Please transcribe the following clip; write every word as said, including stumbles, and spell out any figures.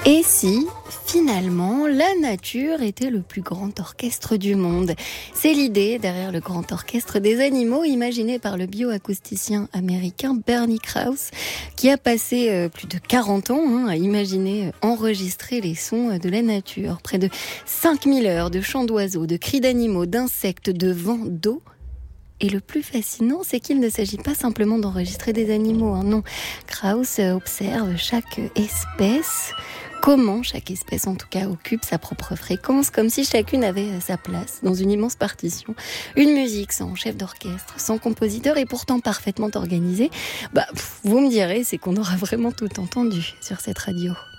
Et si, finalement, la nature était le plus grand orchestre du monde ? C'est l'idée derrière le grand orchestre des animaux imaginé par le bioacousticien américain Bernie Krause, qui a passé euh, plus de quarante ans hein, à imaginer euh, enregistrer les sons de la nature. Près de cinq mille heures de chants d'oiseaux, de cris d'animaux, d'insectes, de vent, d'eau. Et le plus fascinant, c'est qu'il ne s'agit pas simplement d'enregistrer des animaux. Hein, non, Krause observe chaque espèce, comment chaque espèce en tout cas occupe sa propre fréquence, comme si chacune avait sa place dans une immense partition. Une musique sans chef d'orchestre, sans compositeur et pourtant parfaitement organisée. Bah, vous me direz, c'est qu'on aura vraiment tout entendu sur cette radio.